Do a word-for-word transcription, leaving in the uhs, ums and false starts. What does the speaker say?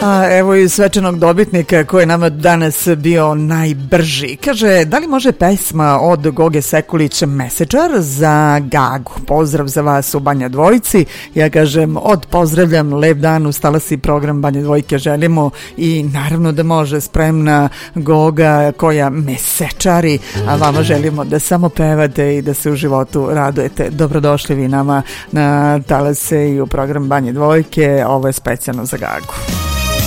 A evo i svečanog dobitnika koji je nama danas bio najbrži. Kaže, da li može pesma od Goge Sekulića Mesečar za Gagu? Pozdrav za vas u Banja Dvojici. Ja kažem, od pozdravljam, lep dan, ustala si program Banja Dvojke, želimo i naravno da može, spremna Goga koja mesečari, a vama želimo da samo pevate i da se u životu radujete. Dobrodošli vi nama na talase i u program Banje Dvojke, ovo je specijalno za Gagu.